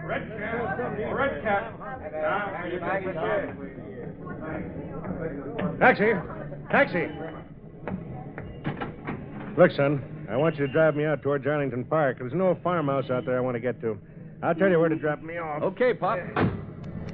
Red cap. Taxi! Taxi! Look, son, I want you to drive me out towards Arlington Park. There's no farmhouse out there I want to get to. I'll tell you where to drop me off. Okay, Pop.